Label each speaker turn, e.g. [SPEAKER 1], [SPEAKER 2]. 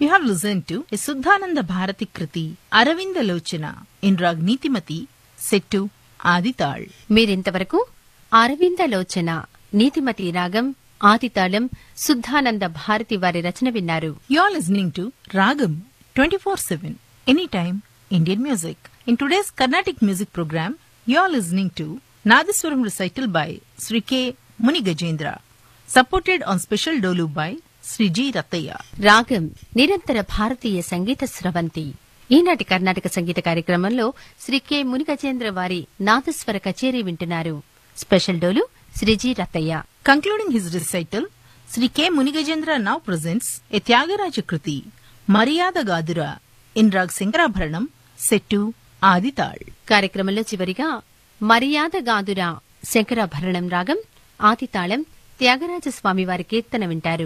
[SPEAKER 1] You have listened to a Suddhananda Bharati Kriti, Aravinda Lochana, in Rag Nitimati, set to Adital.
[SPEAKER 2] మీరింతవరకు అరవింద లోచన నీతిమతి రాగం ఆదితాళం శుద్ధానంద భారతి వారి రచన విన్నారు.
[SPEAKER 1] You are listening to Ragam 24/7, anytime Indian music. In today's Carnatic music program, you are listening to Nadaswaram recital by Sri K. Munigajendra, supported on special dolu by Sri G. Rataya.
[SPEAKER 2] రాగం నిరంతర భారతీయ సంగీత స్రవంతి. ఈనాటి కర్ణాటక సంగీత కార్యక్రమంలో Shri K మునిగజేంద్ర వారి నాదస్వర కచేరీ వింటున్నారు. Special డోలు Sreeji Rattaiah.
[SPEAKER 1] Concluding his recital, Sri K. Munigajendra now presents a Tyagaraja Kriti, Maryada Gadura, in Rag Sankarabharanam, set to Adital.
[SPEAKER 2] కార్యక్రమంలో చివరిగా మర్యాద గాదురా శంకరాభరణం రాగం ఆదితాళం త్యాగరాజస్వామి వారి కీర్తన వింటారు.